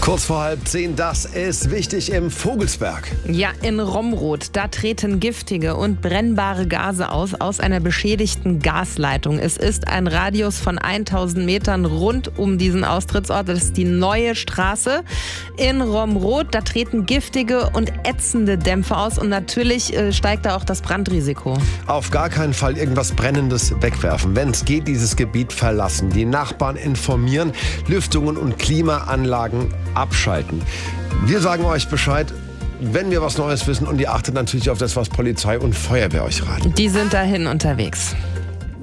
Kurz vor 9:30, das ist wichtig im Vogelsberg. Ja, in Romroth, da treten giftige und brennbare Gase aus einer beschädigten Gasleitung. Es ist ein Radius von 1000 Metern rund um diesen Austrittsort. Das ist die Neue Straße in Romroth. Da treten giftige und ätzende Dämpfe aus und natürlich steigt da auch das Brandrisiko. Auf gar keinen Fall irgendwas Brennendes wegwerfen. Wenn es geht, dieses Gebiet verlassen. Die Nachbarn informieren, Lüftungen und Klimaanlagen abschalten. Wir sagen euch Bescheid, wenn wir was Neues wissen, und ihr achtet natürlich auf das, was Polizei und Feuerwehr euch raten. Die sind dahin unterwegs.